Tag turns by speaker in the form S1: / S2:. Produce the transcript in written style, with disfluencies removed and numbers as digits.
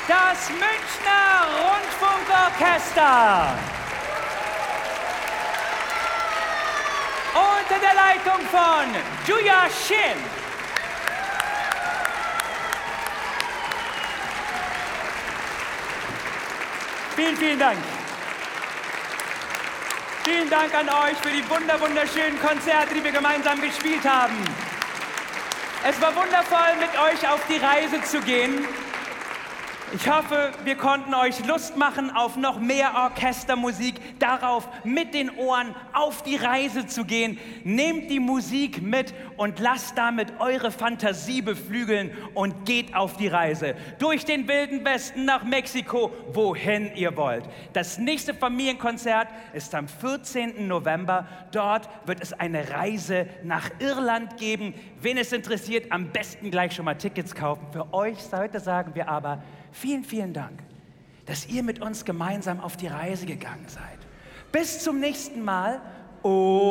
S1: das Münchner Rundfunkorchester. Unter der Leitung von Julia Shin. Vielen, vielen Dank. Vielen Dank an euch für die wunderschönen Konzerte, die wir gemeinsam gespielt haben. Es war wundervoll, mit euch auf die Reise zu gehen. Ich hoffe, wir konnten euch Lust machen auf noch mehr Orchestermusik, darauf mit den Ohren auf die Reise zu gehen. Nehmt die Musik mit und lasst damit eure Fantasie beflügeln und geht auf die Reise. Durch den Wilden Westen nach Mexiko, wohin ihr wollt. Das nächste Familienkonzert ist am 14. November. Dort wird es eine Reise nach Irland geben. Wen es interessiert, am besten gleich schon mal Tickets kaufen. Für euch heute sagen wir aber vielen, vielen Dank, dass ihr mit uns gemeinsam auf die Reise gegangen seid. Bis zum nächsten Mal.